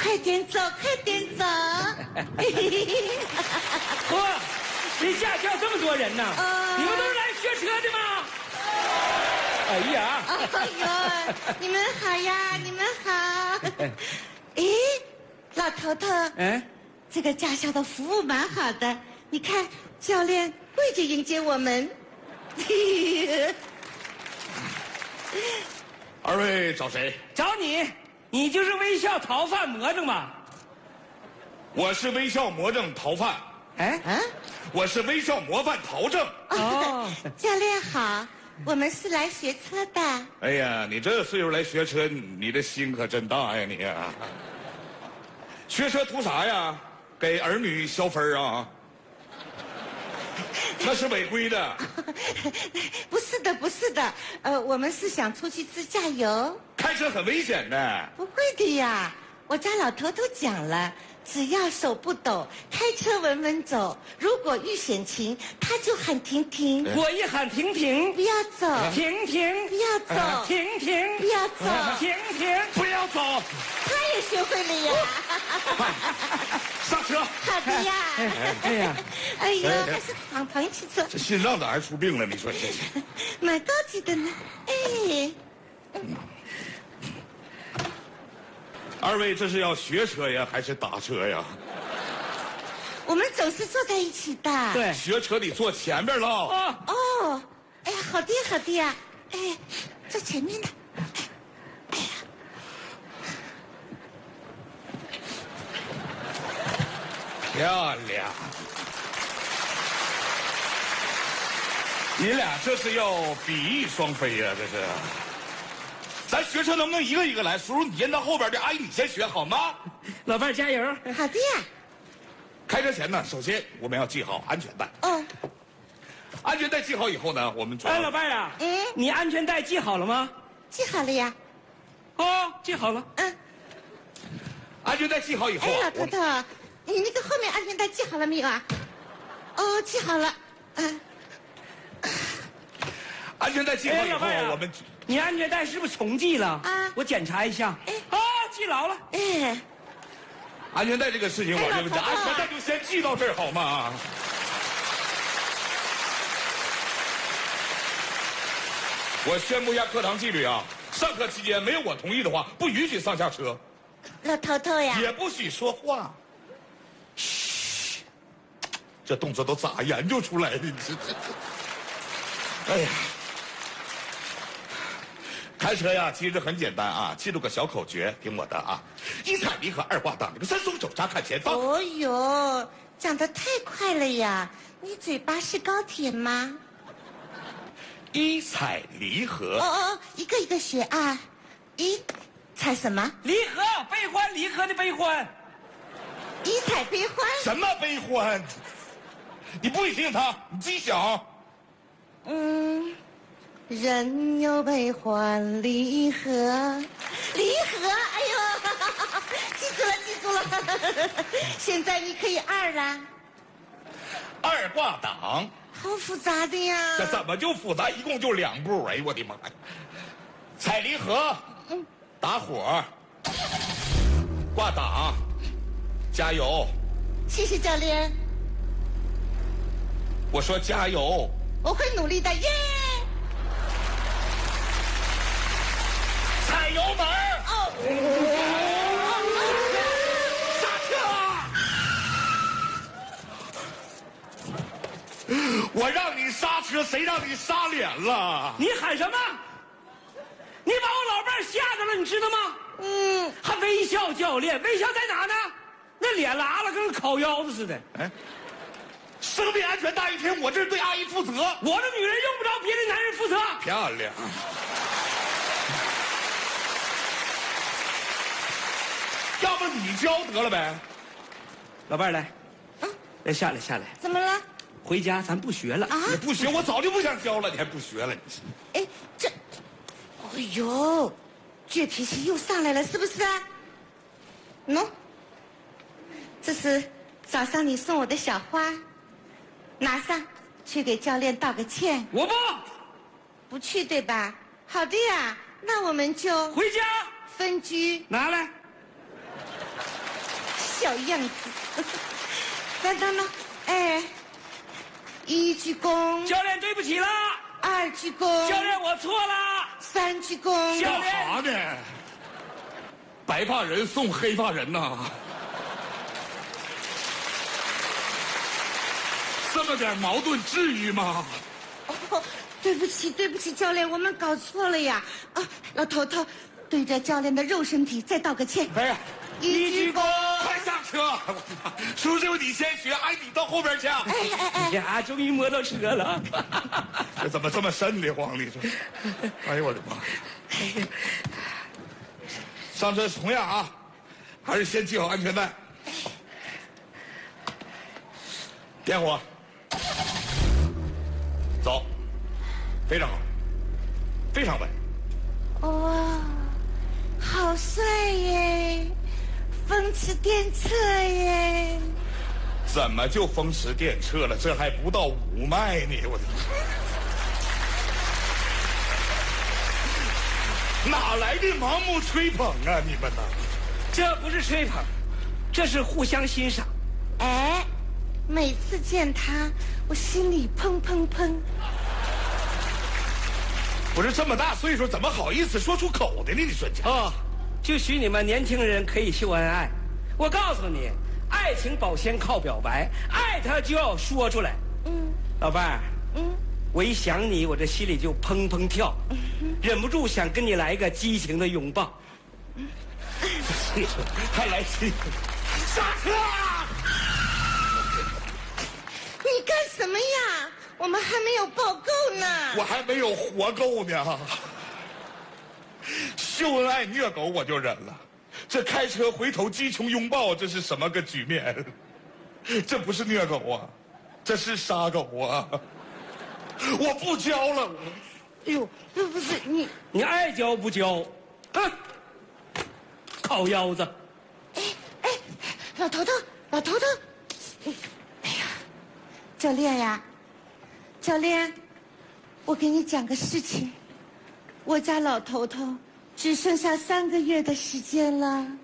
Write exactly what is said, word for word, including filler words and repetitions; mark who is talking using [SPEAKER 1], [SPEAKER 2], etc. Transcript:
[SPEAKER 1] 快点走，快点走！
[SPEAKER 2] 嚯，这驾校这么多人呢？
[SPEAKER 1] 呃
[SPEAKER 2] 你们都是来学车的吗？哎呀！
[SPEAKER 1] 哎呦，你们好呀，你们好。诶，老头头，
[SPEAKER 2] 哎，
[SPEAKER 1] 这个驾校的服务蛮好的，你看教练跪着迎接我们。
[SPEAKER 3] 二位找谁？
[SPEAKER 2] 找你，你就是微笑逃犯魔怔吧？
[SPEAKER 3] 我是微笑魔怔逃犯，
[SPEAKER 2] 哎，
[SPEAKER 1] 啊，
[SPEAKER 3] 我是微笑模范逃正。
[SPEAKER 2] 哦，
[SPEAKER 1] 教练好，我们是来学车的。
[SPEAKER 3] 哎呀，你这岁数来学车，你的心可真大呀你啊！学车图啥呀？给儿女消分啊？那是违规的。
[SPEAKER 1] 不是的，不是的，呃，我们是想出去自驾游。
[SPEAKER 3] 开车很危险的。
[SPEAKER 1] 不会的呀，我家老头头讲了，只要手不抖，开车稳稳走。如果遇险情，他就喊停停，
[SPEAKER 2] 我一喊停停
[SPEAKER 1] 不，要走，
[SPEAKER 2] 停停，
[SPEAKER 1] 不要走，
[SPEAKER 2] 停停，
[SPEAKER 1] 不要走。
[SPEAKER 2] 停停，
[SPEAKER 3] 不要走，
[SPEAKER 1] 他也学会了呀。
[SPEAKER 3] 上车。
[SPEAKER 1] 好的呀。
[SPEAKER 2] 哎呀，
[SPEAKER 1] 哎呦，还是敞篷汽车，
[SPEAKER 3] 这心脏咋还出病了？你说这是？
[SPEAKER 1] 蛮高级的呢。哎，
[SPEAKER 3] 二位这是要学车呀，还是打车呀？
[SPEAKER 1] 我们总是坐在一起的。。
[SPEAKER 2] 对，
[SPEAKER 3] 学车得坐前边了。
[SPEAKER 2] 哦，
[SPEAKER 1] 哦，哎呀，好的呀好的呀。哎，坐前面的。
[SPEAKER 3] 漂亮！你俩这是要比翼双飞呀、这是。咱学车能不能一个一个来？叔叔，你先到后边的，阿姨你先学好吗？
[SPEAKER 2] 老伴儿加油！
[SPEAKER 1] 好的呀。
[SPEAKER 3] 开车前呢，首先我们要系好安全带。
[SPEAKER 1] 哦，
[SPEAKER 3] 安全带系好以后呢，我们主要
[SPEAKER 2] 哎，老伴儿啊，
[SPEAKER 1] 嗯，
[SPEAKER 2] 你安全带系好了吗？
[SPEAKER 1] 记好了呀。
[SPEAKER 2] 哦，系好了。
[SPEAKER 1] 嗯。
[SPEAKER 3] 安全带系好以后
[SPEAKER 1] 哎，
[SPEAKER 3] 啊，
[SPEAKER 1] 老头头，你那个后面安全带系好了没有啊？哦，系好了。嗯。
[SPEAKER 3] 安全带系好
[SPEAKER 2] 哎，
[SPEAKER 3] 以后，
[SPEAKER 2] 老伴儿啊，
[SPEAKER 3] 我们
[SPEAKER 2] 你安全带是不是重系了？
[SPEAKER 1] 啊
[SPEAKER 2] 我检查一下。
[SPEAKER 1] 哎
[SPEAKER 2] 啊，系牢了。
[SPEAKER 1] 哎，
[SPEAKER 3] 安全带这个事情，我认为这
[SPEAKER 1] 哎老头子
[SPEAKER 3] 安全带就先系到这儿好吗？我宣布一下课堂纪律啊！上课期间没有我同意的话，不允许上下车，
[SPEAKER 1] 老头头呀。
[SPEAKER 3] 也不许说话。嘘，这动作都咋研究出来的？你这这这，哎呀！开车呀，其实很简单啊，记住个小口诀，听我的啊：一踩离合，二挂档，三松手刹看前方。
[SPEAKER 1] 哦哟，讲得太快了呀！你嘴巴是高铁吗？
[SPEAKER 3] 一踩离合
[SPEAKER 1] 哦，哦，一个一个学啊。一踩什么？
[SPEAKER 2] 离合，悲欢离合的悲欢。
[SPEAKER 1] 一踩悲欢。
[SPEAKER 3] 什么悲欢？你不许听他，你自己想。
[SPEAKER 1] 嗯，人有悲欢离合，离合。哎呦，记住了，记住了。现在你可以二啊。
[SPEAKER 3] 二挂档，
[SPEAKER 1] 好复杂的呀。
[SPEAKER 3] 这怎么就复杂？一共就两步，哎呦我的妈呀！踩离合，打火，挂档，加油！
[SPEAKER 1] 谢谢教练，
[SPEAKER 3] 我说加油！
[SPEAKER 1] 我会努力的，耶！
[SPEAKER 3] 踩油门！
[SPEAKER 1] 哦，
[SPEAKER 3] 刹车！我让你刹车，谁让你刹脸了？
[SPEAKER 2] 你喊什么？你把我老伴儿吓着了，你知道吗？
[SPEAKER 1] 嗯，
[SPEAKER 2] 还微笑教练，微笑在哪呢？那脸拉了，跟烤腰子似的。
[SPEAKER 3] 哎，生命安全大于天，我这是对阿姨负责。
[SPEAKER 2] 我的女人用不着别的男人负责。
[SPEAKER 3] 漂亮。要不你教得了呗？
[SPEAKER 2] 老伴儿来，来下来下来，
[SPEAKER 1] 怎么了？
[SPEAKER 2] 回家咱不学了。
[SPEAKER 1] 啊？
[SPEAKER 3] 你不学，我早就不想教了，你还不学了？你
[SPEAKER 1] 哎，这，哎呦，倔脾气又上来了，是不是啊？喏，这是早上你送我的小花，拿上去给教练道个歉。
[SPEAKER 2] 我不
[SPEAKER 1] 不去对吧？好的呀，那我们就
[SPEAKER 2] 回家
[SPEAKER 1] 分居。
[SPEAKER 2] 拿来。
[SPEAKER 1] 小样子。等等等，哎，一鞠躬。
[SPEAKER 2] 教练，对不起了。
[SPEAKER 1] 二鞠躬。
[SPEAKER 2] 教练，我错了。
[SPEAKER 1] 三鞠躬。
[SPEAKER 2] 教练，
[SPEAKER 3] 干啥呢？白发人送黑发人呐！这么点矛盾至于吗？
[SPEAKER 1] 哦，对不起，对不起，教练，我们搞错了呀！啊，老头头，对着教练的肉身体再道个歉。
[SPEAKER 3] 哎呀，
[SPEAKER 1] 一鞠躬。
[SPEAKER 3] 快上车！叔叔你先学，哎，你到后边去。
[SPEAKER 1] 哎哎哎！
[SPEAKER 2] 呀，终于摸到车了。
[SPEAKER 3] 这怎么这么瘆得慌？你说？哎呦我的妈！上车同样啊，还是先系好安全带。点火。走，非常好，非常稳。
[SPEAKER 1] 哇，好帅耶！风驰电掣耶！
[SPEAKER 3] 怎么就风驰电掣了？这还不到五迈呢！我的哪来的盲目吹捧啊？你们呐，
[SPEAKER 2] 这不是吹捧，这是互相欣赏。
[SPEAKER 1] 哎，每次见他，我心里砰砰砰。
[SPEAKER 3] 不是这么大岁数，怎么好意思说出口的呢？你说这
[SPEAKER 2] 哦，就许你们年轻人可以秀恩爱。我告诉你，爱情保鲜靠表白，爱他就要说出来。
[SPEAKER 1] 嗯，
[SPEAKER 2] 老伴儿，
[SPEAKER 1] 嗯，
[SPEAKER 2] 我一想你，我这心里就砰砰跳，嗯、忍不住想跟你来一个激情的拥抱。
[SPEAKER 3] 嗯、还来气，刹车！
[SPEAKER 1] 你干什么呀？我们还没有报够呢。
[SPEAKER 3] 我还没有活够呢。秀恩爱虐狗我就忍了，这开车回头激情拥抱，这是什么个局面？这不是虐狗啊，这是杀狗啊！我不交了。
[SPEAKER 1] 哎呦，不不是你，
[SPEAKER 2] 你爱交不交？啊，烤腰子！
[SPEAKER 1] 哎哎，老头头，老头头，哎呀，教练呀，教练，我给你讲个事情，我家老头头只剩下三个月的时间了。